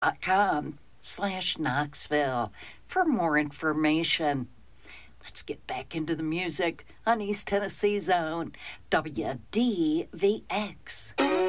www.knoxville for more information. Let's get back into the music on East Tennessee Zone, WDVX.